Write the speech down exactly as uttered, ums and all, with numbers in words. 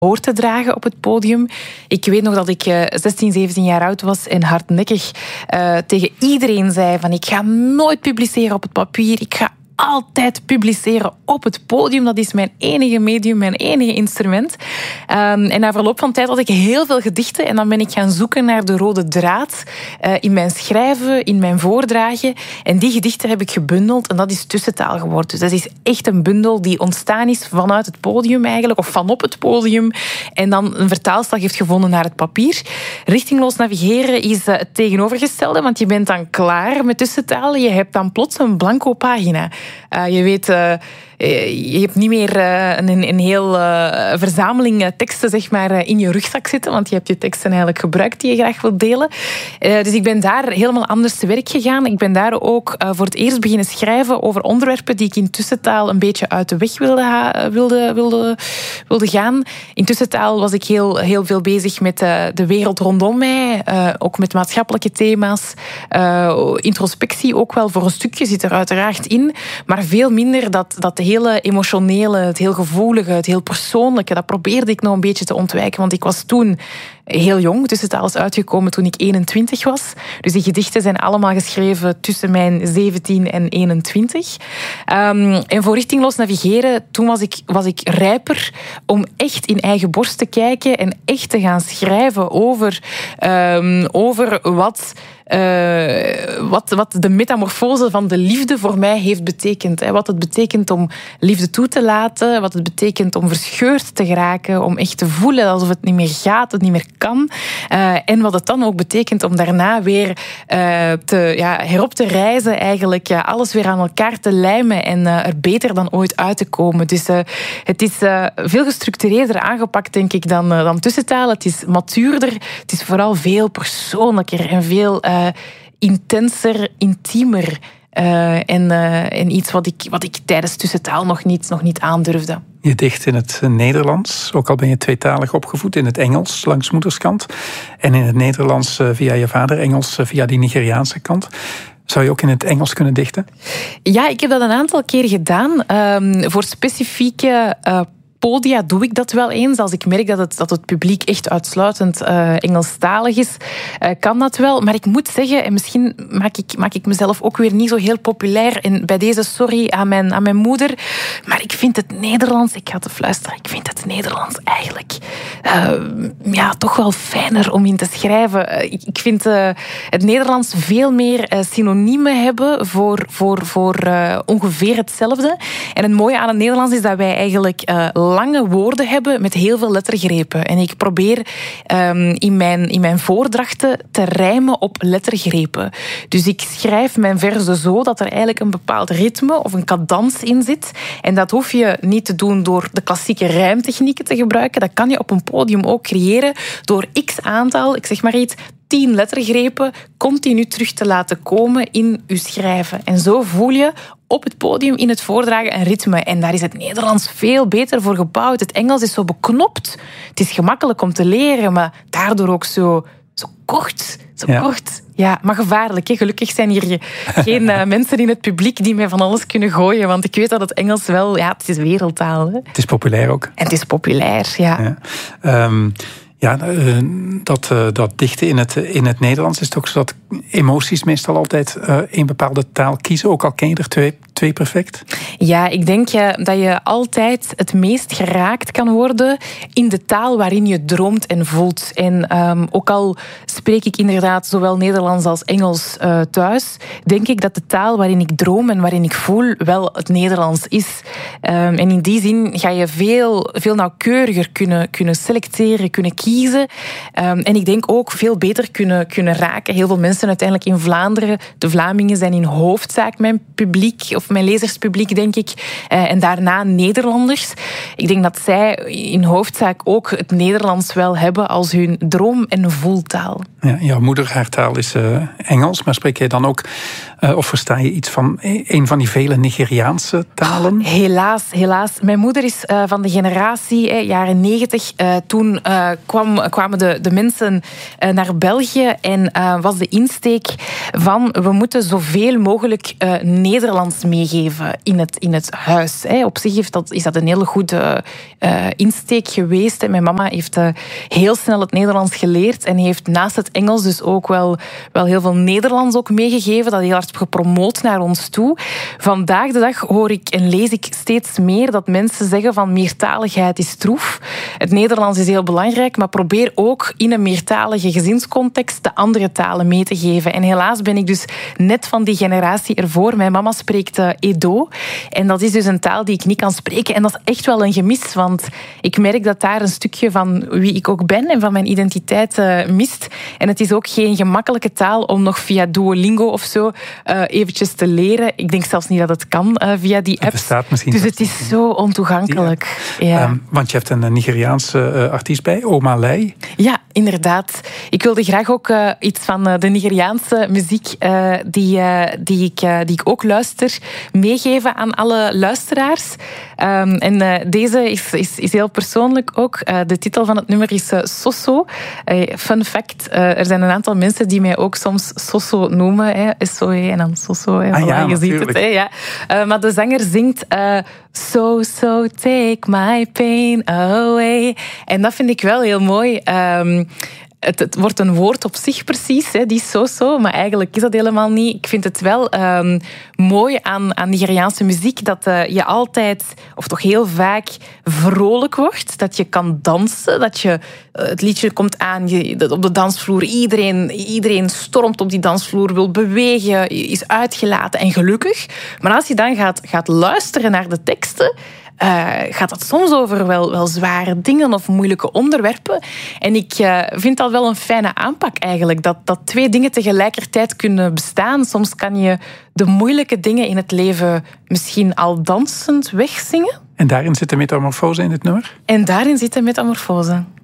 hoort te dragen op het podium. Ik weet nog dat ik uh, zestien, zeventien jaar oud was en hardnekkig uh, tegen iedereen zei van ik ga nooit publiceren op het papier, ik ga altijd publiceren op het podium. Dat is mijn enige medium, mijn enige instrument. Um, en na verloop van tijd had ik heel veel gedichten en dan ben ik gaan zoeken naar de rode draad uh, in mijn schrijven, in mijn voordragen. En die gedichten heb ik gebundeld en dat is Tussentaal geworden. Dus dat is echt een bundel die ontstaan is vanuit het podium eigenlijk, of van op het podium, en dan een vertaalslag heeft gevonden naar het papier. Richtingloos navigeren is uh, het tegenovergestelde, want je bent dan klaar met Tussentaal. Je hebt dan plots een blanco pagina. Uh, je weet, uh, je hebt niet meer uh, een, een heel uh, verzameling teksten zeg maar, uh, in je rugzak zitten, want je hebt je teksten eigenlijk gebruikt die je graag wilt delen. Uh, dus ik ben daar helemaal anders te werk gegaan. Ik ben daar ook uh, voor het eerst beginnen schrijven over onderwerpen die ik in Tussentaal een beetje uit de weg wilde, ha- wilde, wilde, wilde gaan. In Tussentaal was ik heel, heel veel bezig met uh, de wereld rondom mij, uh, ook met maatschappelijke thema's. Uh, introspectie ook wel voor een stukje zit er uiteraard in, maar veel minder dat, dat hele emotionele, het heel gevoelige, het heel persoonlijke, dat probeerde ik nog een beetje te ontwijken, want ik was toen heel jong. Tussentaal is uitgekomen toen ik eenentwintig was. Dus die gedichten zijn allemaal geschreven tussen mijn zeventien en eenentwintig. Um, en voor Richtingloos navigeren, toen was ik, was ik rijper om echt in eigen borst te kijken en echt te gaan schrijven over, um, over wat... Uh, wat, wat de metamorfose van de liefde voor mij heeft betekend. Hè. Wat het betekent om liefde toe te laten, wat het betekent om verscheurd te geraken, om echt te voelen alsof het niet meer gaat, het niet meer kan. Uh, en wat het dan ook betekent om daarna weer uh, te, ja, herop te reizen, eigenlijk ja, alles weer aan elkaar te lijmen en uh, er beter dan ooit uit te komen. Dus uh, het is uh, veel gestructureerder aangepakt, denk ik, dan, uh, dan Tussentaal. Het is matuurder, het is vooral veel persoonlijker en veel uh, intenser, intiemer. Uh, en, uh, en iets wat ik, wat ik tijdens Tussentaal nog niet, nog niet aandurfde. Je dicht in het Nederlands, ook al ben je tweetalig opgevoed, in het Engels langs moederskant en in het Nederlands via je vader, Engels via die Nigeriaanse kant. Zou je ook in het Engels kunnen dichten? Ja, ik heb dat een aantal keer gedaan. Um, voor specifieke uh, podia doe ik dat wel eens. Als ik merk dat het, dat het publiek echt uitsluitend uh, Engelstalig is, uh, kan dat wel. Maar ik moet zeggen, en misschien maak ik, maak ik mezelf ook weer niet zo heel populair. En bij deze sorry aan mijn, aan mijn moeder. Maar ik vind het Nederlands, ik ga te fluisteren, ik vind het Nederlands eigenlijk uh, ja, toch wel fijner om in te schrijven. Uh, ik, ik vind uh, het Nederlands veel meer uh, synoniemen hebben voor, voor, voor uh, ongeveer hetzelfde. En het mooie aan het Nederlands is dat wij eigenlijk uh, lange woorden hebben met heel veel lettergrepen. En ik probeer um, in, mijn, in mijn voordrachten te rijmen op lettergrepen. Dus ik schrijf mijn verzen zo dat er eigenlijk een bepaald ritme of een cadans in zit. En dat hoef je niet te doen door de klassieke rijmtechnieken te gebruiken. Dat kan je op een podium ook creëren door x aantal, ik zeg maar iets, tien lettergrepen continu terug te laten komen in je schrijven. En zo voel je op het podium, in het voordragen, een ritme. En daar is het Nederlands veel beter voor gebouwd. Het Engels is zo beknopt. Het is gemakkelijk om te leren, maar daardoor ook zo, zo kort. Zo ja. kort. Ja, maar gevaarlijk. Hè? Gelukkig zijn hier geen uh, mensen in het publiek die mij van alles kunnen gooien. Want ik weet dat het Engels wel... Ja, het is wereldtaal. Hè? Het is populair ook. En het is populair, ja. ja. Um... Ja, dat, dat dichten in het, in het Nederlands is het ook zo dat emoties meestal altijd een bepaalde taal kiezen, ook al ken je er twee, twee perfect. Ja, ik denk dat je altijd het meest geraakt kan worden in de taal waarin je droomt en voelt. En um, ook al spreek ik inderdaad zowel Nederlands als Engels uh, thuis, denk ik dat de taal waarin ik droom en waarin ik voel wel het Nederlands is. Um, en in die zin ga je veel, veel nauwkeuriger kunnen, kunnen selecteren, kunnen kiezen. Um, en ik denk ook veel beter kunnen, kunnen raken. Heel veel mensen uiteindelijk in Vlaanderen, de Vlamingen zijn in hoofdzaak mijn publiek, of mijn lezerspubliek, denk ik. Uh, en daarna Nederlanders. Ik denk dat zij in hoofdzaak ook het Nederlands wel hebben als hun droom- en voeltaal. Ja, jouw moeder, haar taal is uh, Engels, maar spreek jij dan ook, uh, of versta je iets van een van die vele Nigeriaanse talen? Oh, helaas, helaas. Mijn moeder is uh, van de generatie, eh, jaren negentig. Uh, toen uh, kwam, kwamen de, de mensen uh, naar België en uh, was de insteek van we moeten zoveel mogelijk uh, Nederlands meegeven in het, in het huis. Eh. Op zich heeft dat, is dat een hele goede uh, insteek geweest. Mijn mama heeft uh, heel snel het Nederlands geleerd en heeft naast het Engels dus ook wel, wel heel veel Nederlands ook meegegeven. Dat heel hard gepromoot naar ons toe. Vandaag de dag hoor ik en lees ik steeds meer dat mensen zeggen van meertaligheid is troef. Het Nederlands is heel belangrijk, maar probeer ook in een meertalige gezinscontext de andere talen mee te geven. En helaas ben ik dus net van die generatie ervoor. Mijn mama spreekt uh, Edo. En dat is dus een taal die ik niet kan spreken. En dat is echt wel een gemis, want ik merk dat daar een stukje van wie ik ook ben en van mijn identiteit uh, mist. En het is ook geen gemakkelijke taal om nog via Duolingo of zo uh, eventjes te leren. Ik denk zelfs niet dat het kan uh, via die apps. Het bestaat misschien. Dus het is zo ontoegankelijk. Ja. Um, want je hebt een Nigeriaanse uh, artiest bij, Omah Lay. Ja, inderdaad. Ik wilde graag ook uh, iets van uh, de Nigeriaanse muziek uh, die, uh, die, ik, uh, die ik ook luister meegeven aan alle luisteraars. Um, en uh, deze is, is, is heel persoonlijk ook. Uh, de titel van het nummer is uh, Soso. Uh, fun fact, uh, er zijn een aantal mensen die mij ook soms Soso noemen. Hè. S O E en dan Soso. Hè. Ah, ja, je ziet het. Hè, ja. uh, maar de zanger zingt uh, So, so, take my pain away. En dat vind ik wel heel mooi. Um, Het, het wordt een woord op zich precies, hè, die so-so, maar eigenlijk is dat helemaal niet. Ik vind het wel um, mooi aan, aan Nigeriaanse muziek dat uh, je altijd, of toch heel vaak, vrolijk wordt. Dat je kan dansen, dat je, uh, het liedje komt aan je, dat op de dansvloer. Iedereen, iedereen stormt op die dansvloer, wil bewegen, is uitgelaten en gelukkig. Maar als je dan gaat, gaat luisteren naar de teksten, Uh, gaat dat soms over wel, wel zware dingen of moeilijke onderwerpen. En ik uh, vind dat wel een fijne aanpak eigenlijk. Dat, dat twee dingen tegelijkertijd kunnen bestaan. Soms kan je de moeilijke dingen in het leven misschien al dansend wegzingen. En daarin zit de metamorfose in dit nummer? En daarin zit de metamorfose.